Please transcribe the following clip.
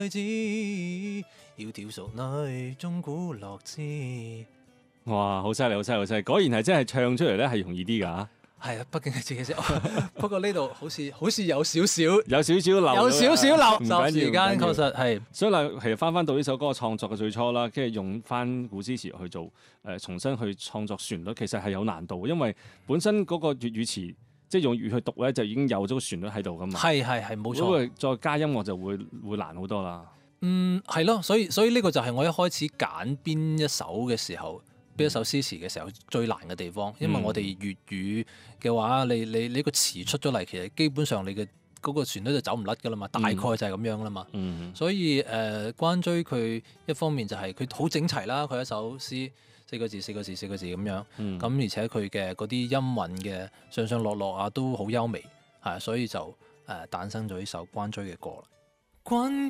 要跳熟女鐘鼓樂之。 哇，好犀利，好犀利，好犀利！果然係真係唱出嚟咧係容易啲㗎。 係啊，畢竟係自己識。不過呢度好似有少少有少少漏， 有少少漏， 唔緊要， 霎時間確實係。 所以嗱，其實翻到呢首歌嘅創作嘅最初啦，跟住用翻古詩詞去做重新去創作旋律，其實係有難度嘅，因為本身嗰個粵語詞即係用粵語去讀咧，就已經有咗個旋律喺度噶嘛。 係冇錯。 如果再加音樂就會難好多啦。 係咯，所以呢個就係我一開始揀邊一首嘅時候。邊一首詩詞嘅時候最難嘅地方，因為我哋粵語嘅話，你個詞出咗嚟，其實基本上你嘅嗰個旋律就走唔甩噶啦嘛，大概就係咁樣啦嘛。所以關雎佢一方面就係佢好整齊啦，佢一首詩四個字咁樣，咁而且佢嘅嗰啲音韻嘅上上落落啊都好優美，係所以就誕生咗呢首關雎嘅歌啦。關